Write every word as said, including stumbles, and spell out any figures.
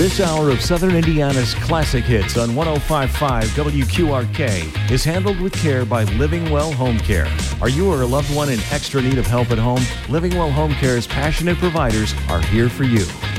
This hour of Southern Indiana's classic hits on one oh five point five W Q R K is handled with care by Living Well Home Care. Are you or a loved one in extra need of help at home? Living Well Home Care's passionate providers are here for you.